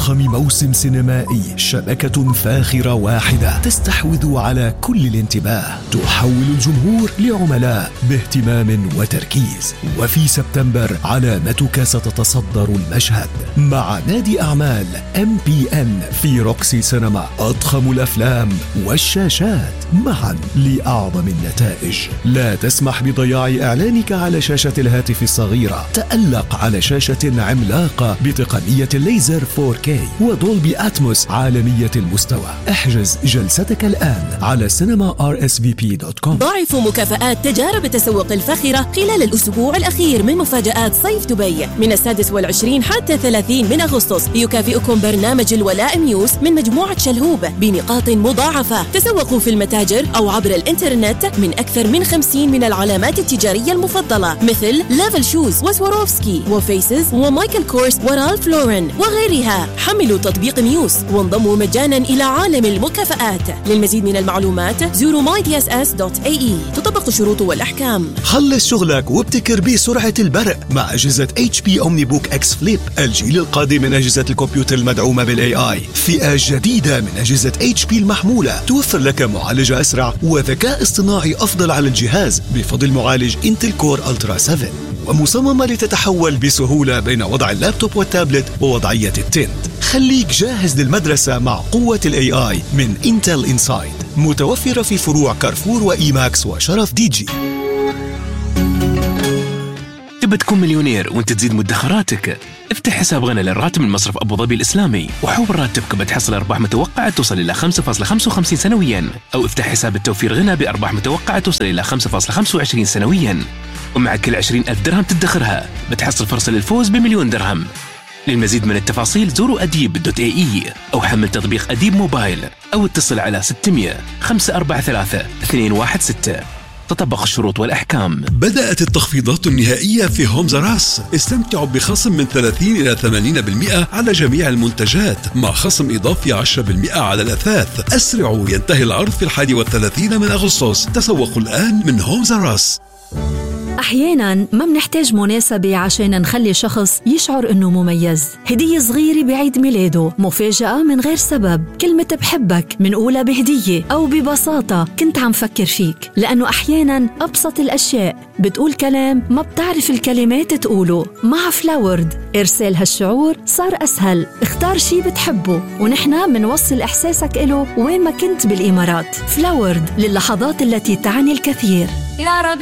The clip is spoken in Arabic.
أضخم موسم سينمائي، شبكة فاخرة واحدة تستحوذ على كل الانتباه، تحول الجمهور لعملاء باهتمام وتركيز. وفي سبتمبر علامتك ستتصدر المشهد مع نادي أعمال MPN في روكسي سينما، أضخم الأفلام والشاشات معا لأعظم النتائج. لا تسمح بضياع إعلانك على شاشة الهاتف الصغيرة، تألق على شاشة عملاقة بتقنية الليزر 4K ودولبي أتموس عالمية المستوى. احجز جلستك الآن على cinema.rsvp.com. ضاعفوا مكافآت تجارب التسوق الفاخرة خلال الأسبوع الأخير من مفاجآت صيف دبي من 26 حتى 30 من أغسطس. يكافئكم برنامج الولاء ميوس من مجموعة شلهوب بنقاط مضاعفة. تسوقوا في المتاجر أو عبر الإنترنت من أكثر من 50 من العلامات التجارية المفضلة مثل ليفل شوز وسواروفسكي وفيسز ومايكل كورس ورالف لورن وغيرها. حملوا تطبيق ميوس وانضموا مجانا إلى عالم المكافآت. للمزيد من المعلومات زوروا mydss.ae. تطبق الشروط والأحكام. خلص شغلك وابتكر بسرعة البرق مع أجهزة HP OmniBook X Flip، الجيل القادم من أجهزة الكمبيوتر المدعومة بالAI. فئة جديدة من أجهزة HP المحمولة توفر لك معالجة أسرع وذكاء اصطناعي أفضل على الجهاز بفضل معالج Intel Core Ultra 7، ومصممة لتتحول بسهولة بين وضع اللابتوب والتابلت ووضعية التنت. خليك جاهز للمدرسة مع قوة الAI من Intel Inside، متوفرة في فروع كارفور وإيماكس وشرف ديجي. تبى تكون مليونير وانت تزيد مدخراتك؟ افتح حساب غنى للراتب من مصرف أبو ظبي الإسلامي وحول راتبك بتحصل أرباح متوقعة توصل إلى 5.55 سنويا، أو افتح حساب التوفير غنى بأرباح متوقعة توصل إلى 5.25 سنويا، ومع كل 20,000 درهم تدخرها بتحصل فرصة للفوز ب1,000,000 درهم. للمزيد من التفاصيل زوروا أديب.ae أو حمل تطبيق أديب موبايل أو اتصل على 600 543 216. تطبق الشروط والأحكام. بدأت التخفيضات النهائية في هومز راس. استمتعوا بخصم من 30 إلى 80% على جميع المنتجات، مع خصم إضافي 10% على الأثاث. أسرعوا، ينتهي العرض في 31 من أغسطس. تسوقوا الآن من هومز راس. أحياناً ما منحتاج مناسبة عشان نخلي شخص يشعر إنه مميز. هدية صغيرة بعيد ميلاده، مفاجأة من غير سبب، كلمة بحبك منقولة بهدية، أو ببساطة كنت عم فكر فيك. لأنه أحياناً أبسط الأشياء بتقول كلام ما بتعرف الكلمات تقوله. مع فلاورد إرسال هالشعور صار أسهل. اختار شي بتحبه ونحنا منوصل إحساسك إله وين ما كنت بالإمارات. فلاورد، للحظات التي تعني الكثير. يا ربي.